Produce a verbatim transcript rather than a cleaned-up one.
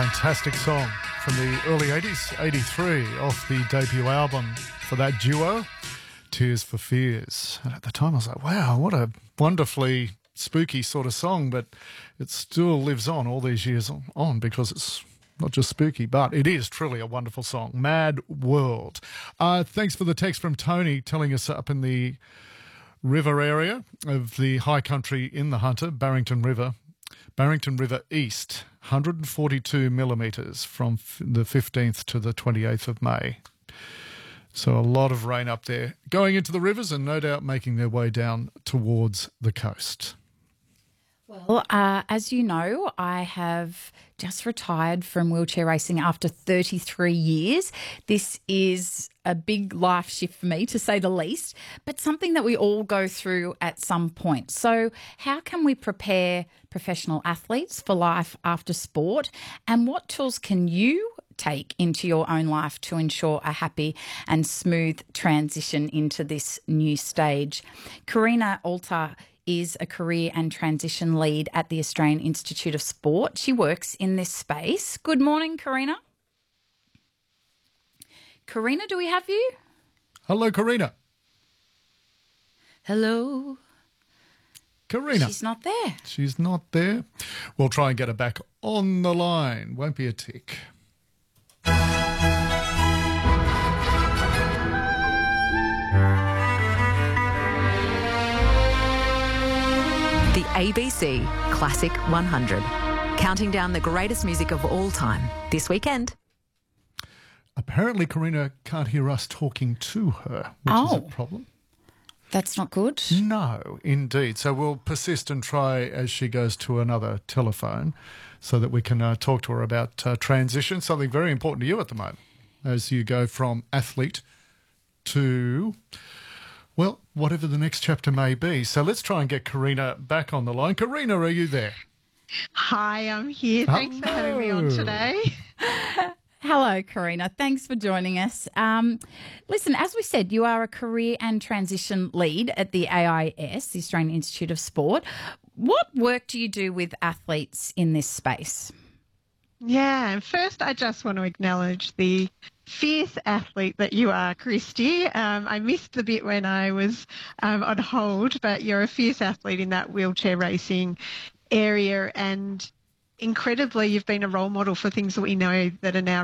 Fantastic song from the early eighties, eighty-three, off the debut album for that duo, Tears for Fears. And at the time I was like, wow, what a wonderfully spooky sort of song, but it still lives on all these years on because it's not just spooky, but it is truly a wonderful song. Mad World. Uh, thanks for the text from Tony telling us up in the river area of the high country in the Hunter, Barrington River, Barrington River East, one hundred forty-two millimetres from the fifteenth to the twenty-eighth of May. So a lot of rain up there, going into the rivers and no doubt making their way down towards the coast. Well, uh, as you know, I have just retired from wheelchair racing after thirty-three years. This is a big life shift for me, to say the least, but something that we all go through at some point. So how can we prepare professional athletes for life after sport, and what tools can you take into your own life to ensure a happy and smooth transition into this new stage? Karina Alter is a career and transition lead at the Australian Institute of Sport. She works in this space. Good morning, Karina. Karina, do we have you? Hello, Karina. Hello. Karina. She's not there. She's not there. We'll try and get her back on the line. Won't be a tick. The A B C Classic one hundred. Counting down the greatest music of all time this weekend. Apparently, Karina can't hear us talking to her, which Oh. is a problem. That's not good. No, indeed. So we'll persist and try as she goes to another telephone so that we can uh, talk to her about uh, transition, something very important to you at the moment as you go from athlete to, well, whatever the next chapter may be. So let's try and get Karina back on the line. Karina, are you there? Hi, I'm here. Thanks for having me on Hello. today. Hello, Karina. Thanks for joining us. Um, listen, as we said, you are a career and transition lead at the A I S, the Australian Institute of Sport. What work do you do with athletes in this space? Yeah, and first I just want to acknowledge the fierce athlete that you are, Christy. Um, I missed the bit when I was um, on hold, but you're a fierce athlete in that wheelchair racing area, and incredibly you've been a role model for things that we know that are now